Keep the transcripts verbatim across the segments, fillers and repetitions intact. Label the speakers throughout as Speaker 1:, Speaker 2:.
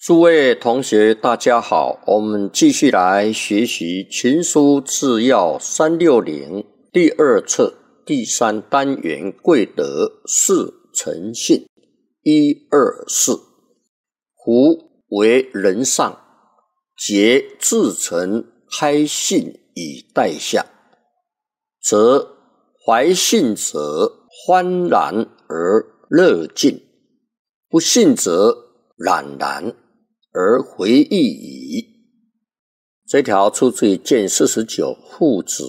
Speaker 1: 诸位同学大家好，我们继续来学习群书治要三六零第二册第三单元贵德四诚信一二四。夫为人上，皆自诚开信以待下，则怀信者欢然而乐尽，不信则赧然而回忆矣。这条出自于卷四十九父子。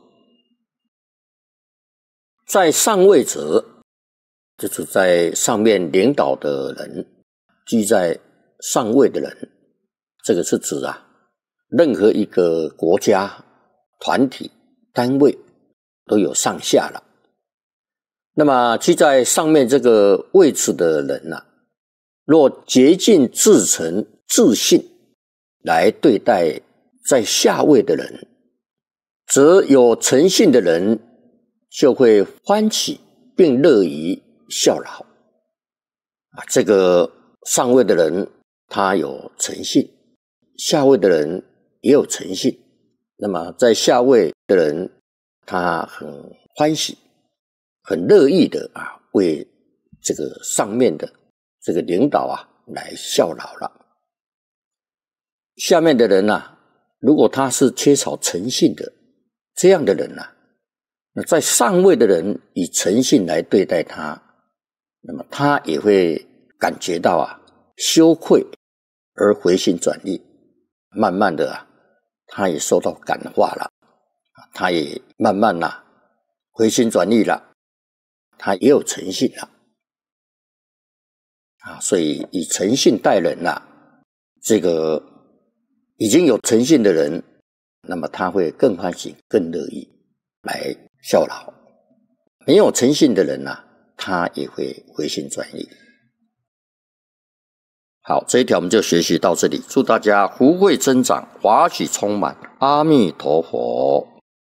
Speaker 1: 在上位者，就是在上面领导的人，居在上位的人，这个是指啊，任何一个国家、团体、单位都有上下了。那么居在上面这个位置的人啊，若竭尽至诚自信来对待在下位的人，则有诚信的人就会欢喜并乐于效劳。啊，这个上位的人他有诚信，下位的人也有诚信。那么在下位的人，他很欢喜、很乐意的啊，为这个上面的这个领导啊来效劳了。下面的人啊，如果他是缺少诚信的，这样的人啊，那在上位的人以诚信来对待他，那么他也会感觉到啊羞愧而回心转意，慢慢的啊，他也受到感化了，他也慢慢啊回心转意了，他也有诚信了啊，所以以诚信待人啊，这个已经有诚信的人，那么他会更欢喜、更乐意来效劳。没有诚信的人啊，他也会回心转意。好，这一条我们就学习到这里，祝大家福慧增长，法喜充满，阿弥陀佛。